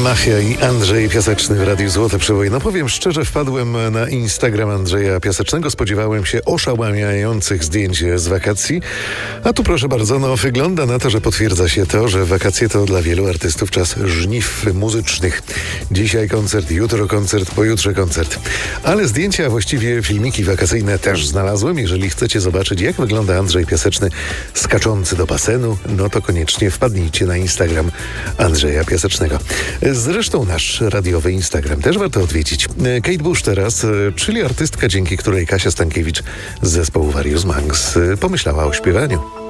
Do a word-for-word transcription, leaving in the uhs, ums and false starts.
Mafia i Andrzej Piaseczny w Radiu Złote Przeboje. No powiem szczerze, wpadłem na Instagram Andrzeja Piasecznego, spodziewałem się oszałamiających zdjęć z wakacji, a tu proszę bardzo, no wygląda na to, że potwierdza się to, że wakacje to dla wielu artystów czas żniw muzycznych. Dzisiaj koncert, jutro koncert, pojutrze koncert. Ale zdjęcia, a właściwie filmiki wakacyjne też znalazłem. Jeżeli chcecie zobaczyć, jak wygląda Andrzej Piaseczny skaczący do basenu, no to koniecznie wpadnijcie na Instagram Andrzeja Piasecznego. Zresztą nasz radiowy Instagram też warto odwiedzić. Kate Bush teraz, czyli artystka, dzięki której Kasia Stankiewicz z zespołu Various Monks pomyślała o śpiewaniu.